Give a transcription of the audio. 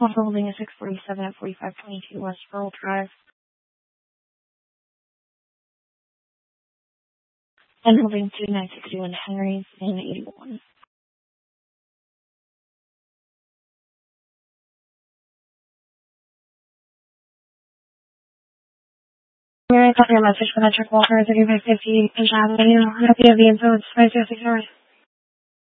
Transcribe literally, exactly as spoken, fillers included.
Also holding a six forty-seven at forty-five twenty-two West Earl Drive. And holding two nine sixty-one Henry's in eighty-one. Mary, I got your message for that truck walker, thirty-five fifty Avenue. Happy of the info, it's five zero six hours.